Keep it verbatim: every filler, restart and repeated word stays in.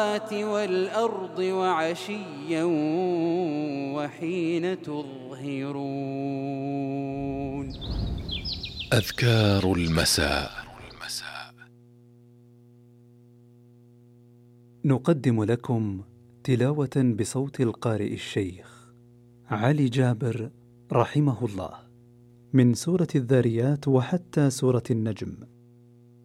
والأرض وعشيا وحين تظهرون. أذكار المساء. نقدم لكم تلاوة بصوت القارئ الشيخ علي جابر رحمه الله من سورة الذاريات وحتى سورة النجم.